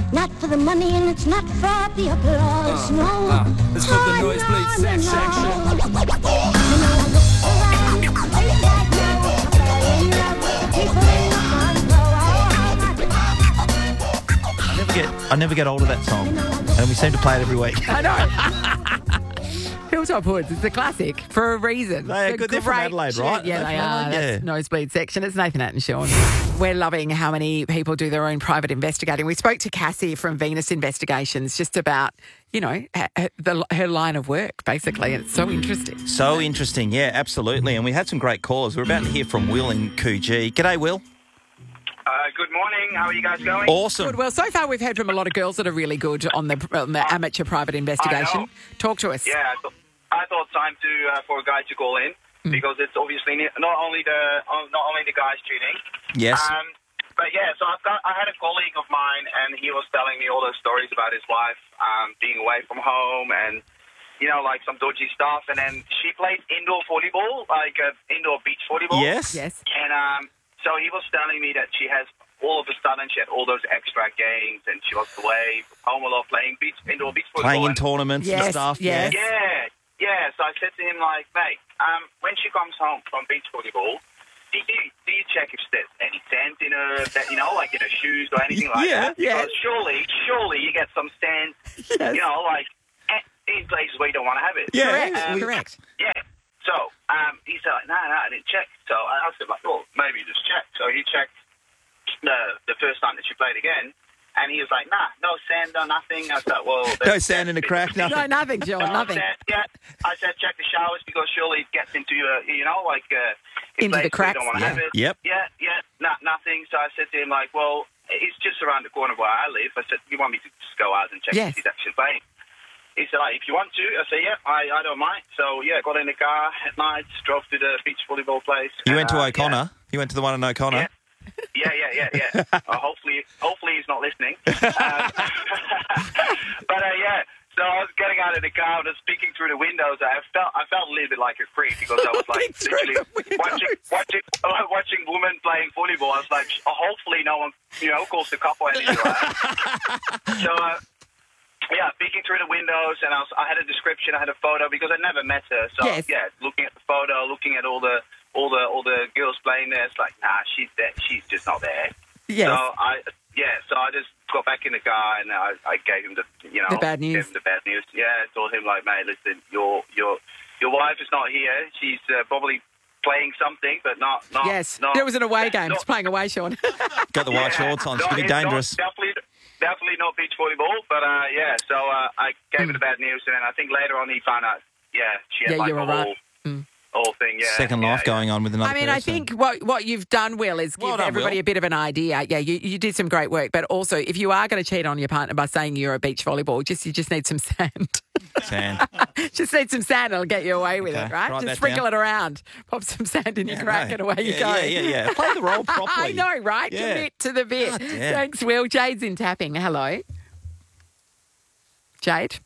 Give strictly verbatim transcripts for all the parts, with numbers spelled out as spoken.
Not for the money and it's not for the applause, Uh, no. uh, it's for the Oh, nosebleed no, sex no, section. no. You know, I look around, late at night, I fell in love with the people in the front row. I never get I never get old of that song. And we seem to play it every week. I know. Hilltop Hoods, it's a classic for a reason. They are It's a good. They're from great Adelaide, tune. right? Yeah, They're they from are. Adelaide, That's yeah. Nosebleed section. It's Nathan Nat and Sean. We're loving how many people do their own private investigating. We spoke to Cassie from Venus Investigations just about, you know, her, the, her line of work, basically. And it's so interesting. So interesting, yeah, absolutely. And we had some great callers. We're about to hear from Will in Coogee. G'day, Will. Uh, good morning. How are you guys going? Awesome. Good. Well, so far we've heard from a lot of girls that are really good on the, on the amateur private investigation. I know. Talk to us. Yeah, I, th- I thought time to uh, for a guy to call in Hmm. because it's obviously ne- not only the uh, not only the guys tuning. Yes. Um, but yeah, so I've got I had a colleague of mine and he was telling me all those stories about his wife um, being away from home and you know like some dodgy stuff. And then she plays indoor volleyball, like uh, indoor beach volleyball. Yes. Yes. And um, so he was telling me that she has all of a sudden she had all those extra games and she was away from home a lot playing beach indoor beach volleyball. Playing in And- tournaments Yes, and stuff. yes. Yeah. yeah, yeah. So I said to him, like, mate, um, when she comes home from beach volleyball, do you, do you check if there's any sand in her, that, you know, like in her shoes or anything like Yeah, that? yeah. Because surely, surely you get some sand, Yes. you know, like eh, in places where you don't want to have it. Yeah. Correct. Um, Correct. Yeah. So um, he said, like, no, no, I didn't check. So I asked him, like, well, maybe just check. So he checked the the first time that she played again, and he was like, nah, no sand, no nothing. I thought, well... No that's- sand in a crack, No, nothing. nothing, Sean. I Nothing. said, yeah, I said check the showers because surely it gets into your, you know, like uh, in Into the places where cracks, you don't want to yeah. have it. Yep. Yeah, yeah, not nothing. So I said to him like, well, it's just around the corner where I live. I said, you want me to just go out and check Yes. if he's actually playing? He said, like, if you want to. I said, yeah, I, I don't mind. So yeah, got in the car at night, drove to the beach volleyball place. You and, went to uh, O'Connor. You went to the one in O'Connor. Yeah. Yeah, yeah, yeah, yeah. uh, hopefully, hopefully he's not listening. Um, but uh, yeah, so I was getting out of the car, I was speaking through the windows. I felt, I felt a little bit like a freak because I was like Through literally the watching, watching, uh, watching women playing volleyball. I was like, oh, hopefully no one, you know, calls the cop or anything like that. So. Uh, Yeah, peeking through the windows, and I, was, I had a description, I had a photo because I never met her. So Yes. yeah, looking at the photo, looking at all the all the all the girls playing there, it's like, nah, she's there, she's just not there. Yes. So I yeah, so I just got back in the car and I, I gave him the you know The bad news. Gave him the bad news. Yeah, I told him like, mate, listen, your your your wife is not here. She's uh, probably playing something, but not not. Yes. not, There was an away game. not- It's playing away, Sean. Got the white yeah. shorts on. It's No, going to be it's not- dangerous. Definitely, definitely not beach volleyball, but uh, yeah. So uh, I gave him the bad news, and then I think later on he found out. Yeah, she had Yeah, like you were a right. whole, Mm. whole thing. Yeah, Second yeah, life yeah. going on with another I mean, I person. think what what you've done, Will, is give Well done, everybody Will. a bit of an idea. Yeah, you, you did some great work, but also if you are going to cheat on your partner by saying you're a beach volleyball, just you just need some sand. Sand. just need some sand, it'll get you away with Okay, it, right? write just that sprinkle down. it around, pop some sand in your crack, no. and away you Yeah, go. Yeah, yeah, yeah. Play the role properly. I know, right? Yeah. Commit to the bit. God damn. Thanks, Will. Jade's in tapping. Hello, Jade.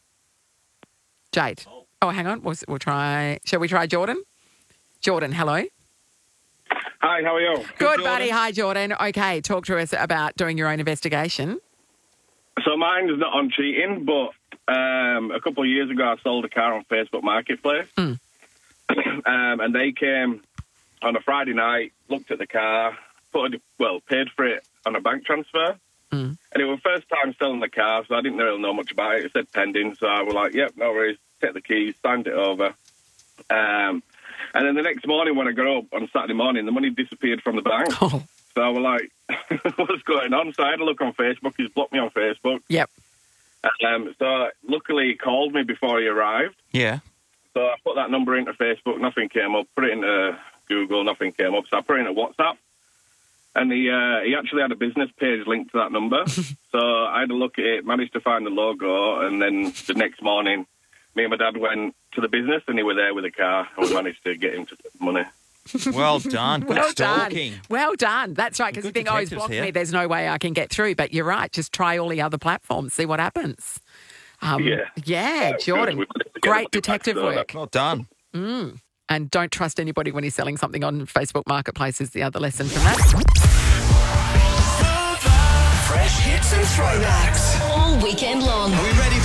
Jade. Oh, hang on. We'll, we'll try. Shall we try Jordan? Jordan, hello. Hi, how are you? Good, Jordan. buddy. Hi, Jordan. Okay, talk to us about doing your own investigation. So mine is not on cheating, but um, a couple of years ago I sold a car on Facebook Marketplace. Mm. um, and they came on a Friday night, looked at the car, put a, well, paid for it on a bank transfer. Mm. And it was first time selling the car, so I didn't really know much about it. It said pending, so I was like, yep, no worries, take the keys, signed it over. Um, and then the next morning when I got up on Saturday morning, the money disappeared from the bank. Oh, So I was like, what's going on? So I had a look on Facebook. He's blocked me on Facebook. yep. Um, so luckily he called me before he arrived. Yeah. So I put that number into Facebook. Nothing came up. Put it into Google. Nothing came up. So I put it into WhatsApp. And he, uh, he actually had a business page linked to that number. So I had a look at it, managed to find the logo. And then the next morning, me and my dad went to the business and he was there with a car. And we managed to get him to take the money. Well done. Good Well stalking. done. Well done. That's right, because you Good think, oh, he's detectives blocked here. me, there's no way I can get through. But you're right, just try all the other platforms, see what happens. Um, Yeah. Yeah, good. Jordan, We managed to get great the money back, detective so work. Well done. And don't trust anybody when he's selling something on Facebook Marketplace is the other lesson from that. Fresh hit Hits and throwbacks. All weekend long.